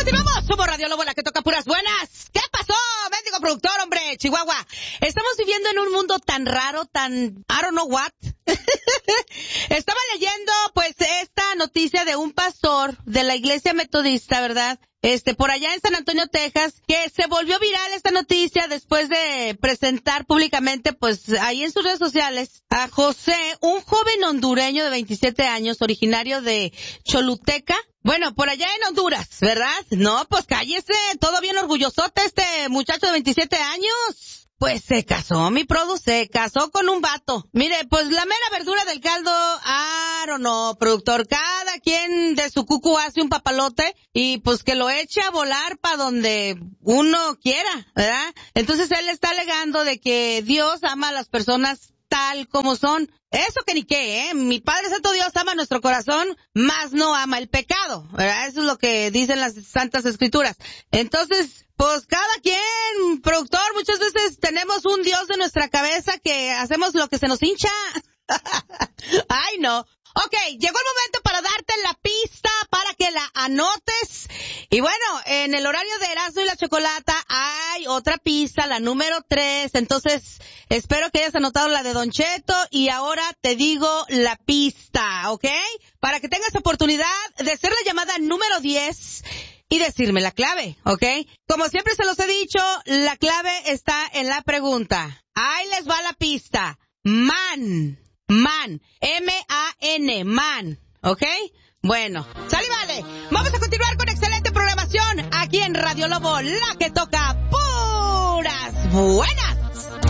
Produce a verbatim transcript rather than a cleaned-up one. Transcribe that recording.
continuamos. Somos Radio Lobo, la que toca puras buenas. ¿Qué pasó, mendigo productor, hombre? Chihuahua. Estamos viviendo en un mundo tan raro, tan... I don't know what. Estaba leyendo, pues, esta noticia de un pastor de la iglesia metodista, ¿verdad? Este, por allá en San Antonio, Texas, que se volvió viral esta noticia después de presentar públicamente, pues, ahí en sus redes sociales, a José, un joven hondureño de veintisiete años, originario de Choluteca. Bueno, por allá en Honduras, ¿verdad? No, pues cállese, todo bien orgullosote este muchacho de veintisiete años. Pues se casó, mi produ, se casó con un vato. Mire, pues la mera verdura del caldo, I don't know, productor, cada quien de su cucu hace un papalote y pues que lo eche a volar para donde uno quiera, ¿verdad? Entonces él está alegando de que Dios ama a las personas tal como son. Eso que ni qué, ¿eh? Mi Padre Santo Dios ama nuestro corazón, más no ama el pecado, ¿verdad? Eso es lo que dicen las Santas Escrituras. Entonces, pues cada quien, productor, muchas veces tenemos un Dios de nuestra cabeza que hacemos lo que se nos hincha. Ay, no. Ok, llegó el momento para darte la pista para que la anotes. Y bueno, en el horario de Erasmo y la Chocolata hay otra pista, la número tres. Entonces, espero que hayas anotado la de Don Cheto y ahora te digo la pista, ¿ok? Para que tengas oportunidad de hacer la llamada número diez y decirme la clave, ¿ok? Como siempre se los he dicho, la clave está en la pregunta. Ahí les va la pista. Man. Man, M A N, man, ¿ok? Bueno, sale y vale. Vamos a continuar con excelente programación aquí en Radio Lobo, la que toca puras buenas.